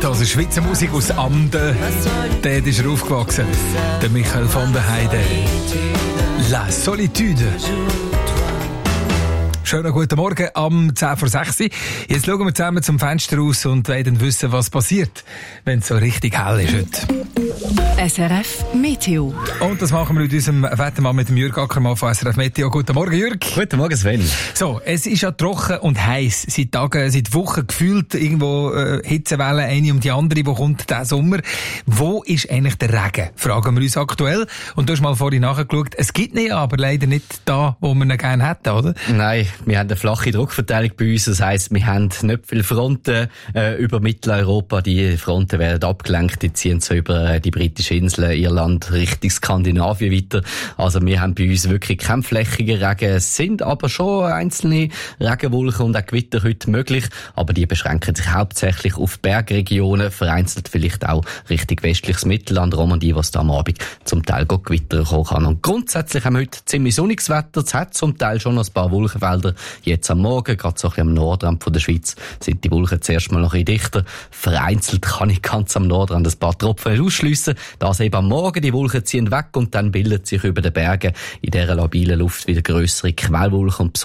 Also Schweizer Musik aus Amden, dort ist er aufgewachsen. Der Michael von der Heide. La Solitude. Schönen guten Morgen am 10 vor 6. Jetzt schauen wir zusammen zum Fenster raus und wollen wissen, was passiert, wenn es so richtig hell ist heute. SRF Meteo. Und das machen wir mit unserem Wettermann, mit dem Jürg Ackermann von SRF Meteo. Guten Morgen, Jürg. Guten Morgen, Sven. So, es ist ja trocken und heiß. Seit Tagen, seit Wochen gefühlt irgendwo Hitzewellen, eine um die andere. Wo kommt der Sommer? Wo ist eigentlich der Regen? Fragen wir uns aktuell. Und du hast mal vorhin nachgeschaut. Es gibt ihn ja, aber leider nicht da, wo wir ihn gerne hätten, oder? Nein, wir haben eine flache Druckverteilung bei uns. Das heisst, wir haben nicht viele Fronten über Mitteleuropa. Die Fronten werden abgelenkt. Die ziehen so über die britischen Inseln, Irland, Richtung Skandinavien weiter. Also wir haben bei uns wirklich keinen flächigen Regen. Es sind aber schon einzelne Regenwolken und auch Gewitter heute möglich. Aber die beschränken sich hauptsächlich auf Bergregionen, vereinzelt vielleicht auch Richtung westliches Mittelland, Romandie, was da am Abend zum Teil Gewitter kommen kann. Und grundsätzlich haben wir heute ziemlich sonniges Wetter. Es hat zum Teil schon noch ein paar Wolkenfelder. Jetzt am Morgen, gerade so ein bisschen am Nordrand von der Schweiz, sind die Wolken zuerst mal noch ein bisschen dichter. Vereinzelt kann ich ganz am Nordrand ein paar Tropfen ausschliessen. Das eben am Morgen, die Wolken ziehen weg und dann bildet sich über den Bergen in dieser labilen Luft wieder grössere Quellwolken und